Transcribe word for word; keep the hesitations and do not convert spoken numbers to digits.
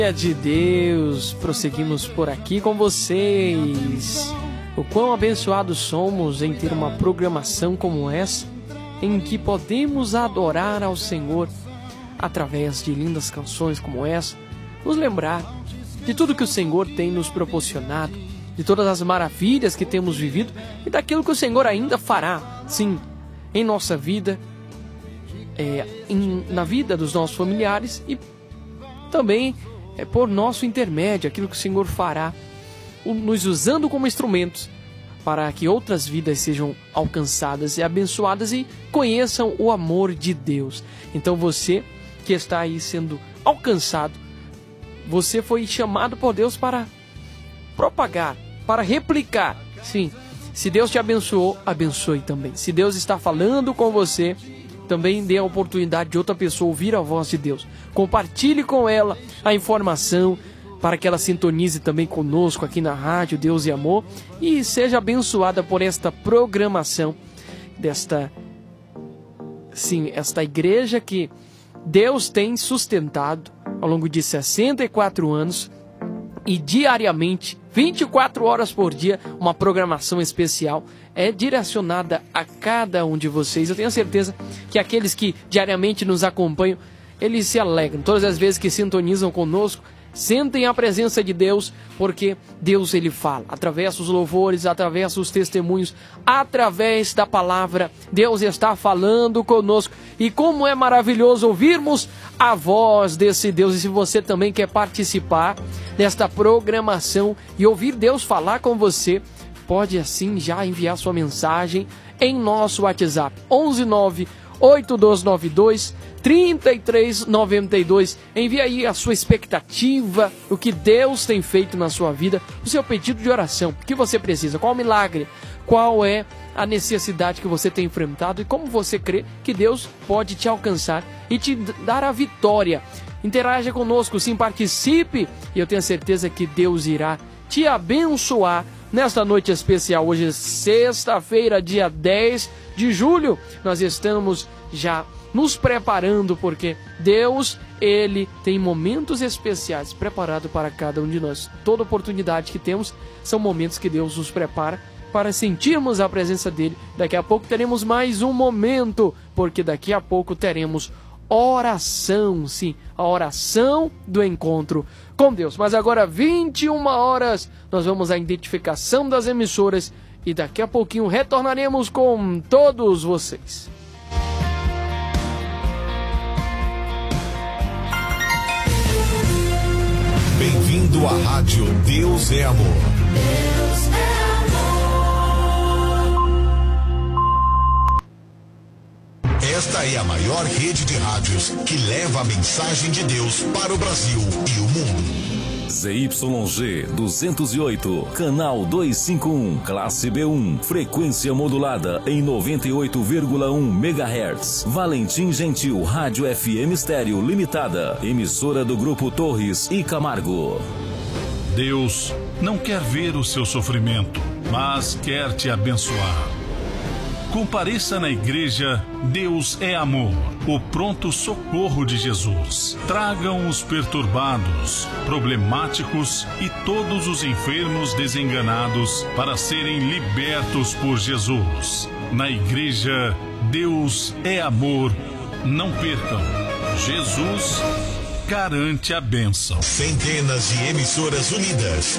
De Deus, prosseguimos por aqui com vocês. O quão abençoados somos em ter uma programação como essa, em que podemos adorar ao Senhor através de lindas canções como essa, nos lembrar de tudo que o Senhor tem nos proporcionado, de todas as maravilhas que temos vivido e daquilo que o Senhor ainda fará, sim, em nossa vida, é, em, na vida dos nossos familiares e também é por nosso intermédio, aquilo que o Senhor fará, nos usando como instrumentos para que outras vidas sejam alcançadas e abençoadas e conheçam o amor de Deus. Então você que está aí sendo alcançado, você foi chamado por Deus para propagar, para replicar. Sim, se Deus te abençoou, abençoe também. Se Deus está falando com você, também dê a oportunidade de outra pessoa ouvir a voz de Deus. Compartilhe com ela a informação para que ela sintonize também conosco aqui na rádio Deus e Amor e seja abençoada por esta programação desta, sim, esta igreja que Deus tem sustentado ao longo de sessenta e quatro anos e diariamente, vinte e quatro horas por dia, uma programação especial é direcionada a cada um de vocês. Eu tenho certeza que aqueles que diariamente nos acompanham, eles se alegram. Todas as vezes que sintonizam conosco, sentem a presença de Deus, porque Deus ele fala, através dos louvores, através dos testemunhos, através da palavra, Deus está falando conosco. E como é maravilhoso ouvirmos a voz desse Deus. E se você também quer participar desta programação e ouvir Deus falar com você, pode assim já enviar sua mensagem em nosso WhatsApp onze nove oito dois nove dois três três nove dois. Envie aí a sua expectativa, o que Deus tem feito na sua vida, o seu pedido de oração, o que você precisa, qual o milagre, qual é a necessidade que você tem enfrentado e como você crê que Deus pode te alcançar e te dar a vitória. Interaja conosco, sim, participe e eu tenho certeza que Deus irá te abençoar nesta noite especial. Hoje é sexta-feira, dia dez de julho, nós estamos já nos preparando porque Deus, Ele tem momentos especiais preparados para cada um de nós. Toda oportunidade que temos são momentos que Deus nos prepara para sentirmos a presença dEle. Daqui a pouco teremos mais um momento, porque daqui a pouco teremos oração, sim, a oração do encontro com Deus. Mas agora, vinte e uma horas, nós vamos à identificação das emissoras e daqui a pouquinho retornaremos com todos vocês. Bem-vindo à rádio Deus é Amor. Deus é amor. Esta é a maior rede de rádios que leva a mensagem de Deus para o Brasil e o mundo. Z Y G duzentos e oito, canal duzentos e cinquenta e um, classe B um, frequência modulada em noventa e oito vírgula um megahertz. Valentim Gentil, Rádio F M Estéreo Limitada, emissora do Grupo Torres e Camargo. Deus não quer ver o seu sofrimento, mas quer te abençoar. Compareça na igreja Deus é Amor, o pronto socorro de Jesus. Tragam os perturbados, problemáticos e todos os enfermos desenganados para serem libertos por Jesus. Na igreja Deus é Amor, não percam. Jesus garante a bênção. Centenas de emissoras unidas